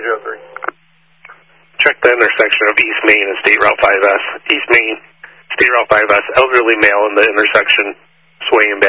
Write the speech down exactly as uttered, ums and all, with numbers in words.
zero three. Check the intersection of East Main and State Route five S. East Main, State Route five S, elderly male in the intersection, swaying